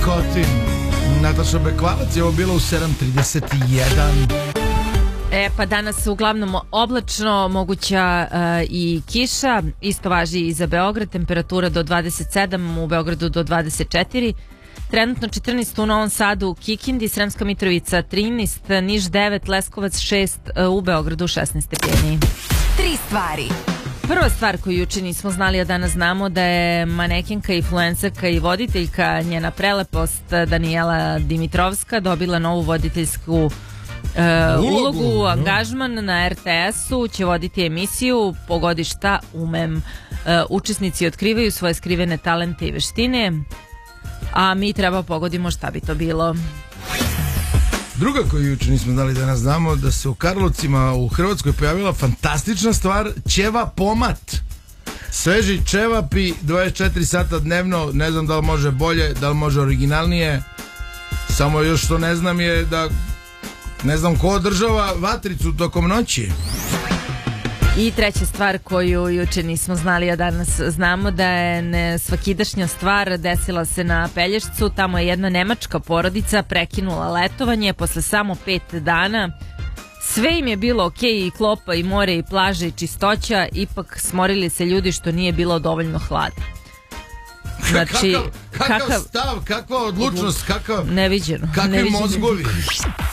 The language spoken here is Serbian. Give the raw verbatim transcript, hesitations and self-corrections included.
Kotin. Nataša Bekvalac je ovo bilo u sedam trideset jedan. E, pa danas uglavnom oblačno, moguća uh, i kiša, isto važi i za Beograd, temperatura do dvadeset sedam, u Beogradu do dvadeset četiri, trenutno četrnaest u Novom Sadu, Kikindi, Sremska Mitrovica trinaest, Niš devet, Leskovac šest, uh, u Beogradu šesnaest stepeni. Tri stvari. Prva stvar koju juče nismo znali, a danas znamo, da je manekenka, influencerka i voditeljka, njena prelepost Danijela Dimitrovska, dobila novu voditeljsku Uh, ulogu, ulogu angažman na er te esu, će voditi emisiju Pogodi šta umem. Uh, učesnici otkrivaju svoje skrivene talente i veštine, a mi treba pogodimo šta bi to bilo. Druga koju juče nismo znali, danas znamo da se u Karlovcima u Hrvatskoj pojavila fantastična stvar, ćeva pomat. Sveži ćevapi dvadeset četiri sata dnevno, ne znam da li može bolje, da li može originalnije, samo još što ne znam je da ne znam ko održava vatricu tokom noći. I treća stvar koju juče nismo znali, a danas znamo, da je nesvakidašnja stvar desila se na Pelješcu. Tamo je jedna nemačka porodica prekinula letovanje posle samo pet dana. Sve im je bilo ok, i klopa, i more, i plaže, i čistoća. Ipak smorili se ljudi što nije bilo dovoljno hlada. Znači, kakav, kakav, kakav stav, kakva odlučnost, kakav, neviđeno, kakvi neviđeno. mozgovi.